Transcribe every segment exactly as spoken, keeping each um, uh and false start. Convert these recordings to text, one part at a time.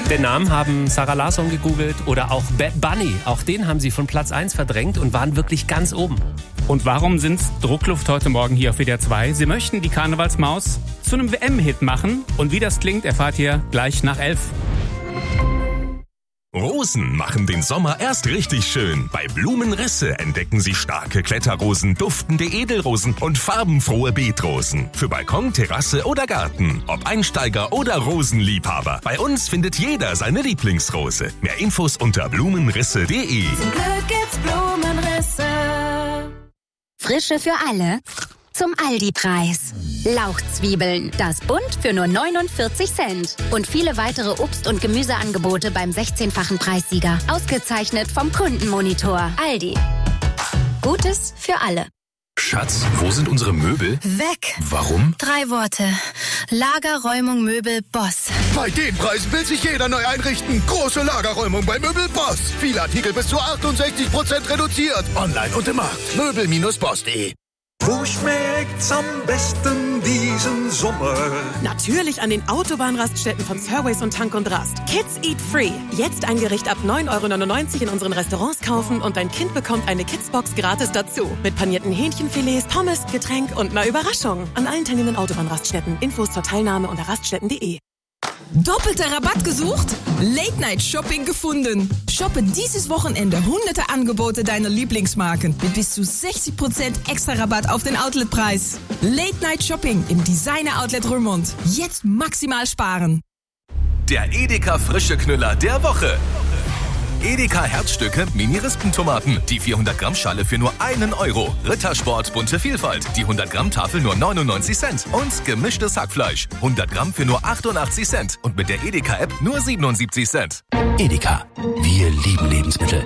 Den Namen haben Sarah Larsson gegoogelt oder auch Bad Bunny. Auch den haben sie von Platz eins verdrängt und waren wirklich ganz oben. Und warum sind's Druckluft heute Morgen hier auf W D R zwei? Sie möchten die Karnevalsmaus zu einem W M-Hit machen. Und wie das klingt, erfahrt ihr gleich nach elf. Rosen machen den Sommer erst richtig schön. Bei Blumenrisse entdecken Sie starke Kletterrosen, duftende Edelrosen und farbenfrohe Beetrosen. Für Balkon, Terrasse oder Garten. Ob Einsteiger oder Rosenliebhaber. Bei uns findet jeder seine Lieblingsrose. Mehr Infos unter blumenrisse punkt de. Zum Glück gibt's Blumenrisse. Frische für alle. Zum Aldi-Preis. Lauchzwiebeln, das Bund für nur neunundvierzig Cent. Und viele weitere Obst- und Gemüseangebote beim sechzehnfachen Preissieger. Ausgezeichnet vom Kundenmonitor. Aldi. Gutes für alle. Schatz, wo sind unsere Möbel? Weg. Warum? Drei Worte. Lagerräumung Möbel Boss. Bei den Preisen will sich jeder neu einrichten. Große Lagerräumung bei Möbel Boss. Viele Artikel bis zu achtundsechzig Prozent reduziert. Online und im Markt. möbel Bindestrich boss punkt de. Wo schmeckt's am besten diesen Sommer? Natürlich an den Autobahnraststätten von Surways und Tank und Rast. Kids Eat Free. Jetzt ein Gericht ab neun Euro neunundneunzig in unseren Restaurants kaufen und dein Kind bekommt eine Kidsbox gratis dazu. Mit panierten Hähnchenfilets, Pommes, Getränk und einer Überraschung. An allen teilnehmenden Autobahnraststätten. Infos zur Teilnahme unter raststätten punkt de. Doppelter Rabatt gesucht? Late-Night-Shopping gefunden. Shoppe dieses Wochenende hunderte Angebote deiner Lieblingsmarken mit bis zu sechzig Prozent extra Rabatt auf den Outletpreis. Late-Night-Shopping im Designer-Outlet Römond. Jetzt maximal sparen. Der Edeka Frische Knüller der Woche. Edeka Herzstücke Mini-Rispentomaten. Die vierhundert Gramm Schale für nur einen Euro. Rittersport bunte Vielfalt. Die hundert Gramm Tafel nur neunundneunzig Cent. Und gemischtes Hackfleisch. hundert Gramm für nur achtundachtzig Cent. Und mit der Edeka-App nur siebenundsiebzig Cent. Edeka. Wir lieben Lebensmittel.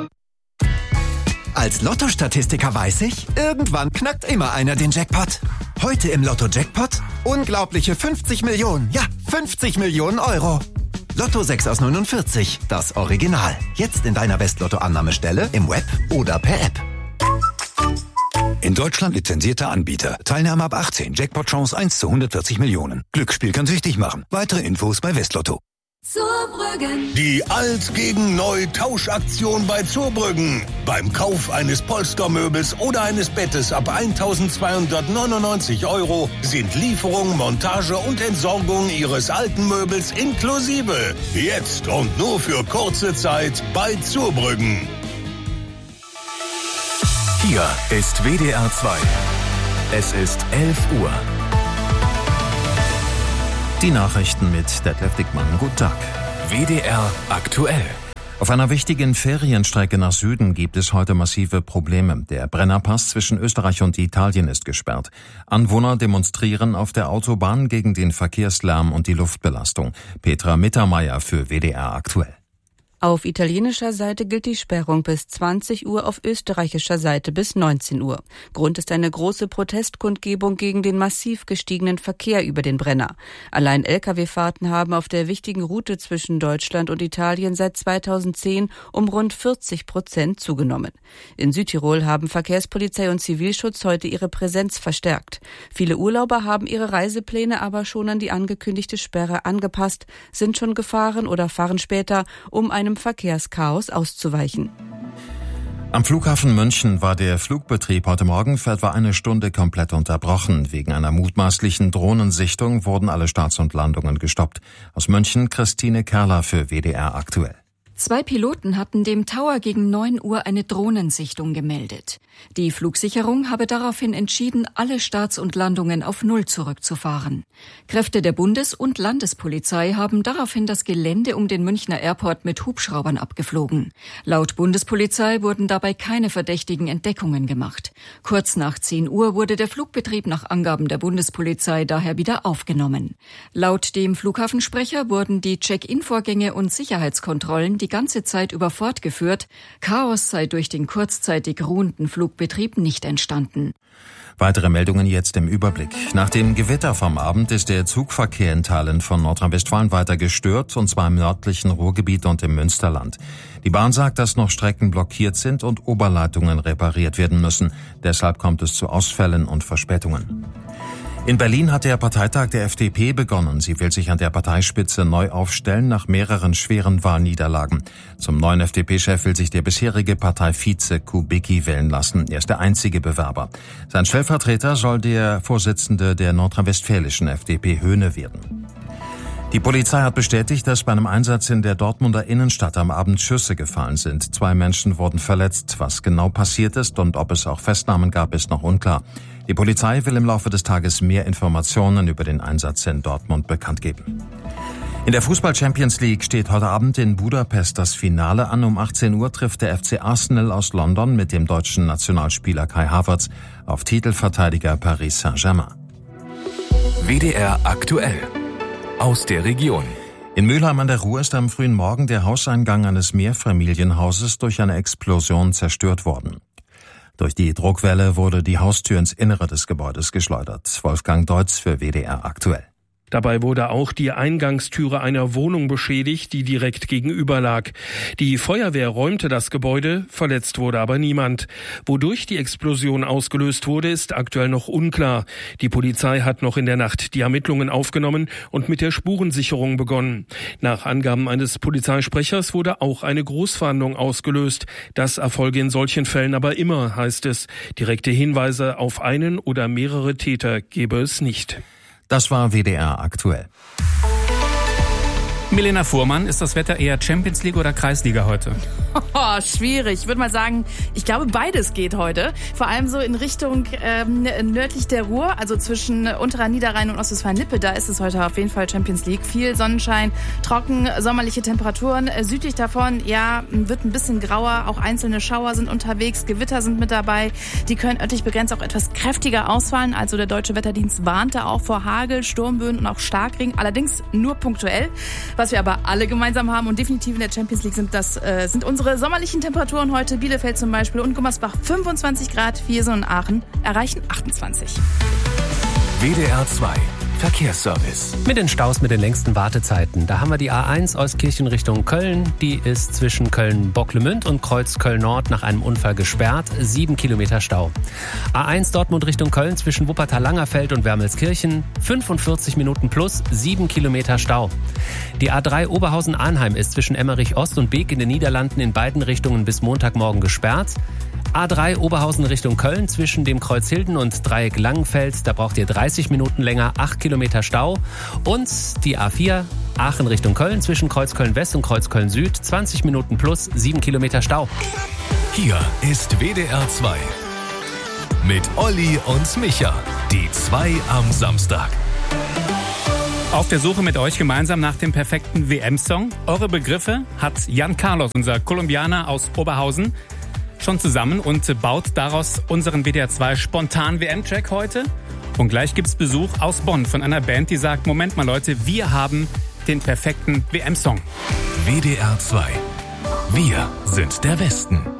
Als Lotto-Statistiker weiß ich, irgendwann knackt immer einer den Jackpot. Heute im Lotto-Jackpot unglaubliche fünfzig Millionen. Ja, fünfzig Millionen Euro. Lotto sechs aus neunundvierzig, das Original. Jetzt in deiner West-Lotto-Annahmestelle, im Web oder per App. In Deutschland lizenzierter Anbieter. Teilnahme ab achtzehn. Jackpot-Chance eins zu hundertvierzig Millionen. Glücksspiel kann süchtig machen. Weitere Infos bei Westlotto. Zurbrüggen. Die Alt gegen Neu Tauschaktion bei Zurbrüggen. Beim Kauf eines Polstermöbels oder eines Bettes ab eintausendzweihundertneunundneunzig Euro sind Lieferung, Montage und Entsorgung Ihres alten Möbels inklusive. Jetzt und nur für kurze Zeit bei Zurbrüggen. Hier ist W D R zwei. Es ist elf Uhr. Die Nachrichten mit Detlef Dickmann. Guten Tag. W D R aktuell. Auf einer wichtigen Ferienstrecke nach Süden gibt es heute massive Probleme. Der Brennerpass zwischen Österreich und Italien ist gesperrt. Anwohner demonstrieren auf der Autobahn gegen den Verkehrslärm und die Luftbelastung. Petra Mittermeier für W D R aktuell. Auf italienischer Seite gilt die Sperrung bis zwanzig Uhr, auf österreichischer Seite bis neunzehn Uhr. Grund ist eine große Protestkundgebung gegen den massiv gestiegenen Verkehr über den Brenner. Allein L K W-Fahrten haben auf der wichtigen Route zwischen Deutschland und Italien seit zweitausendzehn um rund vierzig Prozent zugenommen. In Südtirol haben Verkehrspolizei und Zivilschutz heute ihre Präsenz verstärkt. Viele Urlauber haben ihre Reisepläne aber schon an die angekündigte Sperre angepasst, sind schon gefahren oder fahren später, um einem Verkehrschaos auszuweichen. Am Flughafen München war der Flugbetrieb heute Morgen für etwa eine Stunde komplett unterbrochen. Wegen einer mutmaßlichen Drohnensichtung wurden alle Starts und Landungen gestoppt. Aus München Christine Kerler für W D R aktuell. Zwei Piloten hatten dem Tower gegen neun Uhr eine Drohnensichtung gemeldet. Die Flugsicherung habe daraufhin entschieden, alle Starts und Landungen auf Null zurückzufahren. Kräfte der Bundes- und Landespolizei haben daraufhin das Gelände um den Münchner Airport mit Hubschraubern abgeflogen. Laut Bundespolizei wurden dabei keine verdächtigen Entdeckungen gemacht. Kurz nach zehn Uhr wurde der Flugbetrieb nach Angaben der Bundespolizei daher wieder aufgenommen. Laut dem Flughafensprecher wurden die Check-in-Vorgänge und Sicherheitskontrollen die ganze Zeit über fortgeführt. Chaos sei durch den kurzzeitig ruhenden Flugbetrieb nicht entstanden. Weitere Meldungen jetzt im Überblick. Nach dem Gewitter vom Abend ist der Zugverkehr in Teilen von Nordrhein-Westfalen weiter gestört, und zwar im nördlichen Ruhrgebiet und im Münsterland. Die Bahn sagt, dass noch Strecken blockiert sind und Oberleitungen repariert werden müssen. Deshalb kommt es zu Ausfällen und Verspätungen. In Berlin hat der Parteitag der F D P begonnen. Sie will sich an der Parteispitze neu aufstellen nach mehreren schweren Wahlniederlagen. Zum neuen F D P-Chef will sich der bisherige Parteivize Kubicki wählen lassen. Er ist der einzige Bewerber. Sein Stellvertreter soll der Vorsitzende der nordrhein-westfälischen F D P Höhne werden. Die Polizei hat bestätigt, dass bei einem Einsatz in der Dortmunder Innenstadt am Abend Schüsse gefallen sind. Zwei Menschen wurden verletzt. Was genau passiert ist und ob es auch Festnahmen gab, ist noch unklar. Die Polizei will im Laufe des Tages mehr Informationen über den Einsatz in Dortmund bekannt geben. In der Fußball-Champions League steht heute Abend in Budapest das Finale an. Um achtzehn Uhr trifft der F C Arsenal aus London mit dem deutschen Nationalspieler Kai Havertz auf Titelverteidiger Paris Saint-Germain. W D R aktuell. Aus der Region. In Mülheim an der Ruhr ist am frühen Morgen der Hauseingang eines Mehrfamilienhauses durch eine Explosion zerstört worden. Durch die Druckwelle wurde die Haustür ins Innere des Gebäudes geschleudert. Wolfgang Deutz für W D R aktuell. Dabei wurde auch die Eingangstüre einer Wohnung beschädigt, die direkt gegenüber lag. Die Feuerwehr räumte das Gebäude, verletzt wurde aber niemand. Wodurch die Explosion ausgelöst wurde, ist aktuell noch unklar. Die Polizei hat noch in der Nacht die Ermittlungen aufgenommen und mit der Spurensicherung begonnen. Nach Angaben eines Polizeisprechers wurde auch eine Großfahndung ausgelöst. Das erfolge in solchen Fällen aber immer, heißt es. Direkte Hinweise auf einen oder mehrere Täter gebe es nicht. Das war W D R aktuell. Milena Fuhrmann, ist das Wetter eher Champions League oder Kreisliga heute? Oh, schwierig. Ich würde mal sagen, ich glaube, beides geht heute. Vor allem so in Richtung ähm, nördlich der Ruhr, also zwischen unterer Niederrhein und Ostwestfalen-Lippe. Da ist es heute auf jeden Fall Champions League. Viel Sonnenschein, trocken, sommerliche Temperaturen. Südlich davon, ja, wird ein bisschen grauer. Auch einzelne Schauer sind unterwegs. Gewitter sind mit dabei. Die können örtlich begrenzt auch etwas kräftiger ausfallen. Also der Deutsche Wetterdienst warnte auch vor Hagel, Sturmböen und auch Starkregen. Allerdings nur punktuell. Was wir aber alle gemeinsam haben und definitiv in der Champions League sind, das äh, sind unsere sommerlichen Temperaturen heute. Bielefeld zum Beispiel und Gummersbach fünfundzwanzig Grad, Viersen und Aachen erreichen achtundzwanzig. W D R zwei Verkehrsservice. Mit den Staus mit den längsten Wartezeiten. Da haben wir die A eins Euskirchen Richtung Köln. Die ist zwischen Köln-Bocklemünd und Kreuz Köln-Nord nach einem Unfall gesperrt. Sieben Kilometer Stau. A eins Dortmund Richtung Köln zwischen Wuppertal-Langerfeld und Wermelskirchen. fünfundvierzig Minuten plus, sieben Kilometer Stau. Die A drei Oberhausen-Arnheim ist zwischen Emmerich Ost und Beek in den Niederlanden in beiden Richtungen bis Montagmorgen gesperrt. A drei Oberhausen Richtung Köln zwischen dem Kreuz Hilden und Dreieck Langenfeld. Da braucht ihr dreißig Minuten länger, acht Kilometer Stau. Und die A vier Aachen Richtung Köln zwischen Kreuz Köln West und Kreuz Köln Süd. zwanzig Minuten plus, sieben Kilometer Stau. Hier ist W D R zwei. Mit Olli und Micha. Die zwei am Samstag. Auf der Suche mit euch gemeinsam nach dem perfekten W M-Song. Eure Begriffe hat Jan Carlos, unser Kolumbianer aus Oberhausen, schon zusammen und baut daraus unseren W D R zwei spontan W M-Track heute. Und gleich gibt's Besuch aus Bonn von einer Band, die sagt, Moment mal Leute, wir haben den perfekten W M-Song. W D R zwei. Wir sind der Westen.